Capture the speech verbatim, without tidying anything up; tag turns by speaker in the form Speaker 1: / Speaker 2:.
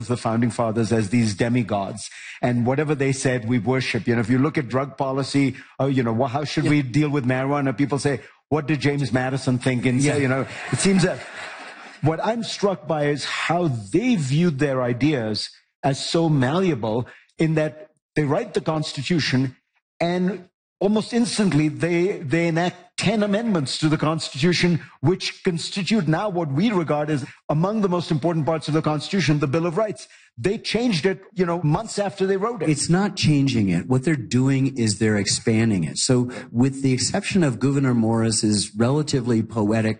Speaker 1: the founding fathers as these demigods, and whatever they said, we worship. You know, if you look at drug policy, oh, you know, how should yeah. we deal with marijuana? People say, what did James Madison think? And yeah. say, you know, it seems that what I'm struck by is how they viewed their ideas as so malleable, in that they write the Constitution and almost instantly they, they enact ten amendments to the Constitution, which constitute now what we regard as among the most important parts of the Constitution, the Bill of Rights. They changed it, you know, months after they wrote it.
Speaker 2: It's not changing it. What they're doing is they're expanding it. So with the exception of Gouverneur Morris's relatively poetic